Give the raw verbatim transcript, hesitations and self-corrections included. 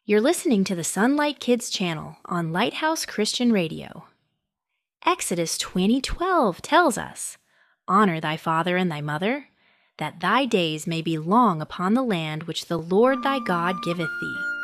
You're listening to the Sunlight Kids channel on Lighthouse Christian Radio. Exodus twenty twelve tells us, "Honor thy father and thy mother, that thy days may be long upon the land which the Lord thy God giveth thee.